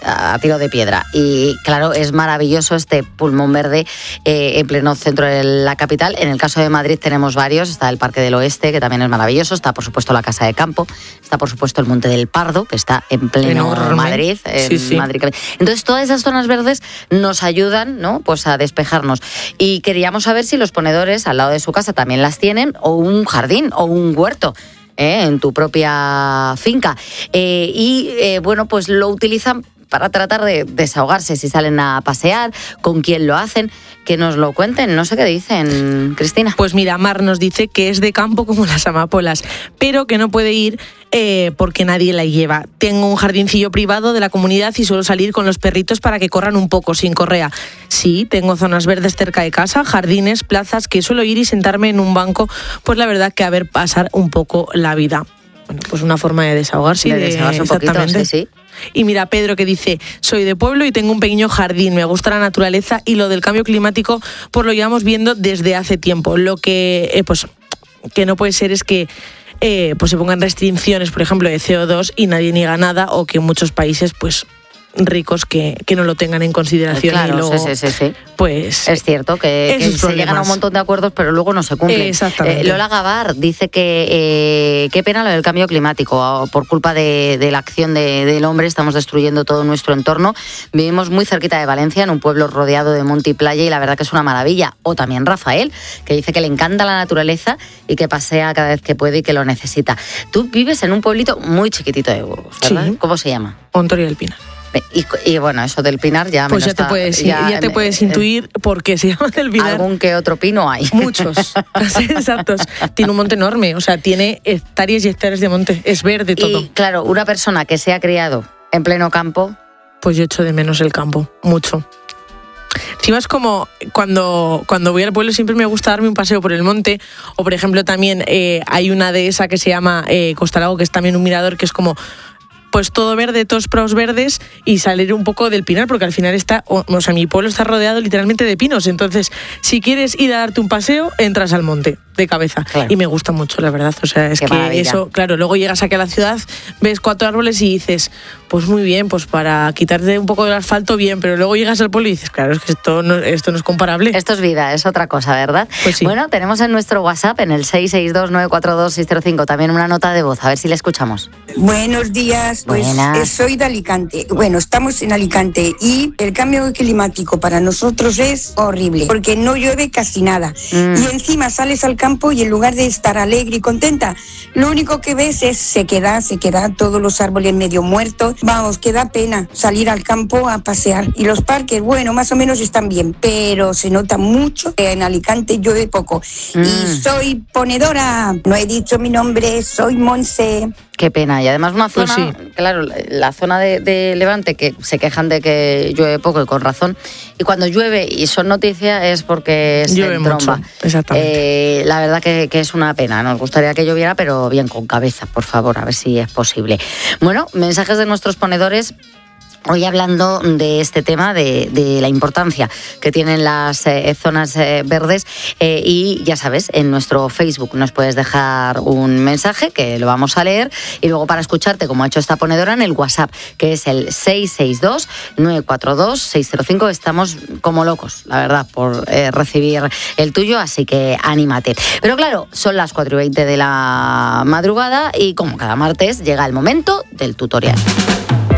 a tiro de piedra. Y claro, es maravilloso este pulmón verde en pleno centro de la capital. En el caso de Madrid tenemos varios. Está el Parque del Oeste, que también es maravilloso. Está, por supuesto, la Casa de Campo. Está, por supuesto, el Monte del Pardo, que está en pleno Madrid. Sí. Madrid. Entonces, todas esas zonas verdes nos ayudan, ¿no?, pues a despejarnos. Y queríamos saber si los ponedores al lado de su casa también las tienen, o un jardín, o un huerto. En tu propia finca. Bueno, pues lo utilizan para tratar de desahogarse, si salen a pasear, con quién lo hacen, que nos lo cuenten. No sé qué dicen, Cristina. Pues mira, Mar nos dice que es de campo como las amapolas, pero que no puede ir porque nadie la lleva. Tengo un jardincillo privado de la comunidad y suelo salir con los perritos para que corran un poco, sin correa. Sí, tengo zonas verdes cerca de casa, jardines, plazas, que suelo ir y sentarme en un banco, pues la verdad que a ver pasar un poco la vida. Bueno, pues una forma de desahogarse. De desahogarse un poquito, sí. Y mira, Pedro, que dice, soy de pueblo y tengo un pequeño jardín, me gusta la naturaleza y lo del cambio climático pues lo llevamos viendo desde hace tiempo. Lo que pues que no puede ser es que pues se pongan restricciones, por ejemplo, de CO2 y nadie niega nada, o que en muchos países pues ricos que no lo tengan en consideración. Claro, y luego, sí. Pues es cierto que se llegan a un montón de acuerdos, pero luego no se cumplen. Exactamente. Lola Gavar dice que qué pena lo del cambio climático. Por culpa de la acción del hombre estamos destruyendo todo nuestro entorno. Vivimos muy cerquita de Valencia, en un pueblo rodeado de monte y playa, y la verdad que es una maravilla. O también Rafael, que dice que le encanta la naturaleza y que pasea cada vez que puede y que lo necesita. Tú vives en un pueblito muy chiquitito de Burgos, ¿verdad? Sí. ¿Cómo se llama? Ontoria del Pinar. Y bueno, eso del Pinar ya... Pues ya te puedes intuir por qué se llama del Pinar. Algún que otro pino hay. Muchos, exactos. Tiene un monte enorme, o sea, tiene hectáreas y hectáreas de monte. Es verde todo. Y claro, una persona que se ha criado en pleno campo... Pues yo echo de menos el campo, mucho. Encima es como cuando voy al pueblo siempre me gusta darme un paseo por el monte, o por ejemplo también hay una dehesa que se llama Costalago, que es también un mirador, que es como... pues todo verde, todos prados verdes, y salir un poco del Pinar, porque al final mi pueblo está rodeado literalmente de pinos. Entonces, si quieres ir a darte un paseo, entras al monte de cabeza. Claro. Y me gusta mucho, la verdad. O sea, es Qué que maravilla. Eso, claro, luego llegas aquí a la ciudad, ves 4 árboles y dices, pues muy bien, pues para quitarte un poco del asfalto, bien, pero luego llegas al pueblo y dices, claro, es que esto no es comparable. Esto es vida, es otra cosa, ¿verdad? Pues sí. Bueno, tenemos en nuestro WhatsApp, en el 662-942-605, también una nota de voz, a ver si la escuchamos. Buenos días. Pues soy de Alicante. Bueno, estamos en Alicante y el cambio climático para nosotros es horrible, porque no llueve casi nada. Y encima sales al campo y en lugar de estar alegre y contenta, lo único que ves es sequedad, todos los árboles medio muertos. Vamos, que da pena salir al campo a pasear. Y los parques, bueno, más o menos están bien, pero se nota mucho que en Alicante llueve poco. Y soy ponedora. No he dicho mi nombre, soy Monse. Qué pena. Y además una zona, pues sí. Claro, la zona de Levante, que se quejan de que llueve poco, y con razón. Y cuando llueve y son noticias es porque se llueve entromba. Mucho. Exactamente. La verdad que es una pena. Nos gustaría que lloviera, pero bien con cabeza, por favor, a ver si es posible. Bueno, mensajes de nuestros ponedores. Hoy hablando de este tema, de la importancia que tienen las zonas verdes, y ya sabes, en nuestro Facebook nos puedes dejar un mensaje que lo vamos a leer, y luego para escucharte, como ha hecho esta ponedora, en el WhatsApp, que es el 662-942-605. Estamos como locos, la verdad, por recibir el tuyo, así que anímate. Pero claro, son las 4:20 de la madrugada y como cada martes llega el momento del tutorial.